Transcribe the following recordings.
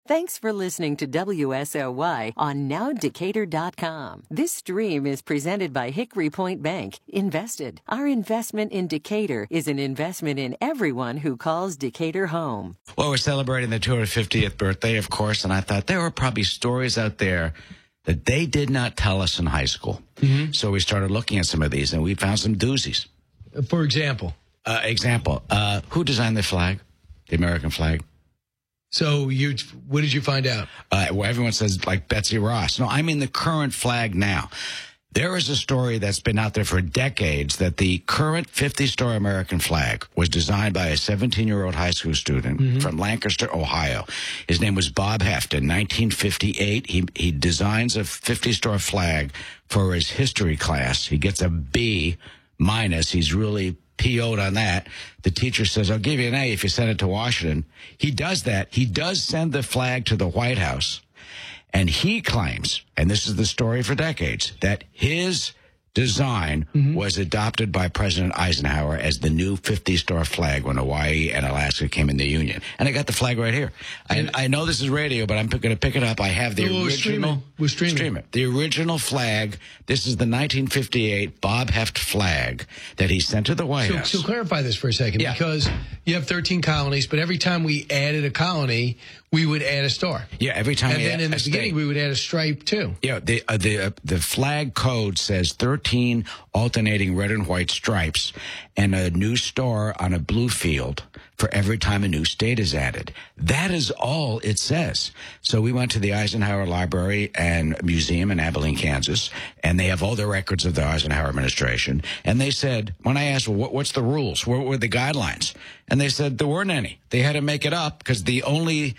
Thanks for listening to WSOY on NowDecatur.com. This stream is presented by Hickory Point Bank. Invested. Our investment in Decatur is an investment in everyone who calls Decatur home. Well, we're celebrating the 250th birthday, of course, and I thought there were probably stories out there that they did not tell us in high school. Mm-hmm. So we started looking at some of these, and we found some doozies. For example? Who designed the flag, the American flag? So what did you find out? Well, everyone says, like, Betsy Ross. No, I mean the current flag now. There is a story that's been out there for decades that the current 50-star American flag was designed by a 17-year-old high school student from Lancaster, Ohio. His name was Bob Heft. In 1958, he designs a 50-star flag for his history class. He gets a B-. He's really PO'd on that. The teacher says, I'll give you an A if you send it to Washington. He does that. He does send the flag to the White House. And he claims, and this is the story for decades, that his design was adopted by President Eisenhower as the new 50-star flag when Hawaii and Alaska came in the Union. And I got the flag right here. I know this is radio, but I'm going to pick it up. I have the original. We'll stream it. The original flag. This is the 1958 Bob Heft flag that he sent to the White House. So clarify this for a second, because you have 13 colonies, but every time we added a colony, we would add a star. Yeah, every time. And then in the beginning, we would add a stripe too. Yeah, the flag code says 13 alternating red and white stripes and a new star on a blue field for every time a new state is added. That is all it says. So we went to the Eisenhower Library and Museum in Abilene, Kansas, and they have all the records of the Eisenhower administration. And they said, when I asked, well, what's the rules? What were the guidelines? And they said there weren't any. They had to make it up because the only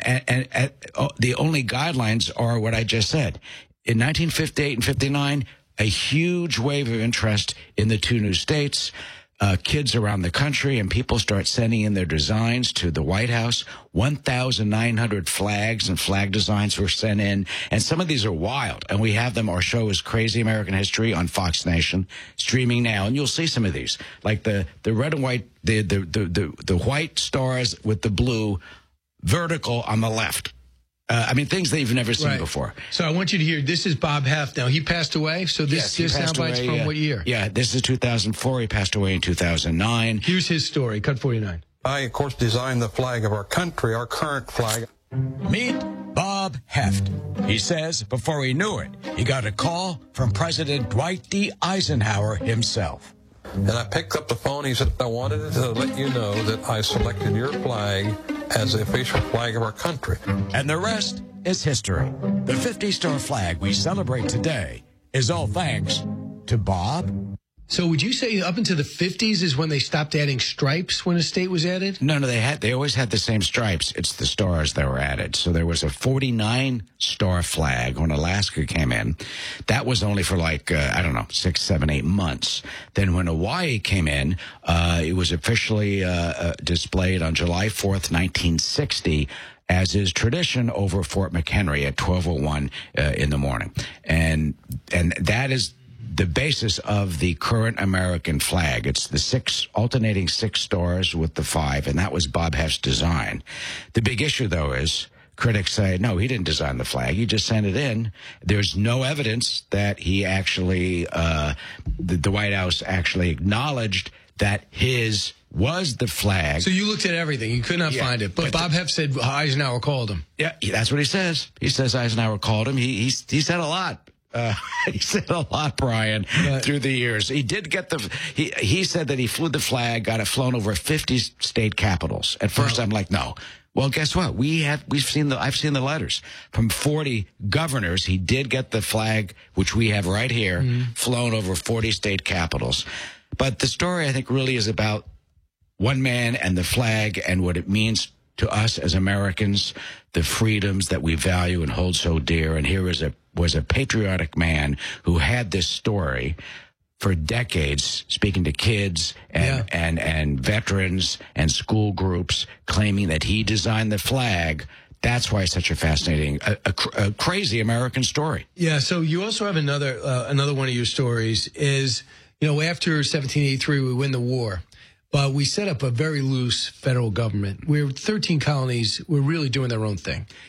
guidelines are what I just said. In 1958 and 59, a huge wave of interest in the two new states. Kids around the country and people start sending in their designs to the White House. 1,900 flags and flag designs were sent in, and some of these are wild. And we have them. Our show is Crazy American History on Fox Nation, streaming now, and you'll see some of these, like the red and white, the white stars with the blue vertical on the left. Things that you've never seen before. So I want you to hear, this is Bob Heft. Now, he passed away, so this soundbite's from what year? Yeah, this is 2004. He passed away in 2009. Here's his story, cut 49. I, of course, designed the flag of our country, our current flag. Meet Bob Heft. He says before he knew it, he got a call from President Dwight D. Eisenhower himself. And I picked up the phone. He said, I wanted to let you know that I selected your flag as the official flag of our country. And the rest is history. The 50-star flag we celebrate today is all thanks to Bob. So would you say up into the 50s is when they stopped adding stripes when a state was added? No, they always had the same stripes. It's the stars that were added. So there was a 49-star flag when Alaska came in. That was only for 6, 7, 8 months. Then when Hawaii came in, it was officially displayed on July 4th, 1960, as is tradition, over Fort McHenry at 12:01 in the morning. And that is the basis of the current American flag. It's the alternating 6 stars with the 5, and that was Bob Heft's design. The big issue, though, is critics say, no, he didn't design the flag. He just sent it in. There's no evidence that he actually, the White House actually acknowledged that his was the flag. So you looked at everything. You could not find it. But Bob Heft said Eisenhower called him. Yeah, that's what he says. He says Eisenhower called him. He said a lot. He said a lot, Brian, through the years. He did get he said that he flew the flag, got it flown over 50 state capitals. At first, I'm like, no. Well, guess what? I've seen the letters from 40 governors. He did get the flag, which we have right here, flown over 40 state capitals. But the story, I think, really is about one man and the flag and what it means to us as Americans, the freedoms that we value and hold so dear. And here was a patriotic man who had this story for decades, speaking to kids and veterans and school groups, claiming that he designed the flag. That's why it's such a fascinating, a crazy American story. Yeah. So you also have another one of your stories is, after 1783, we win the war. But we set up a very loose federal government where 13 colonies were really doing their own thing.